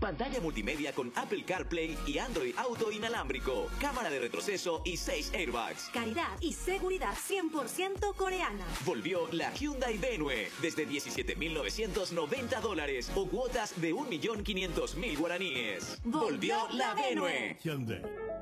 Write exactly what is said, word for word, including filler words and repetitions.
Pantalla multimedia con Apple CarPlay y Android Auto inalámbrico. Cámara de retroceso y seis airbags. Calidad y seguridad cien por ciento coreana. Volvió la Hyundai Venue desde diecisiete mil novecientos noventa dólares o cuotas de un millón quinientos mil guaraníes. Volvió la Venue. Hyundai.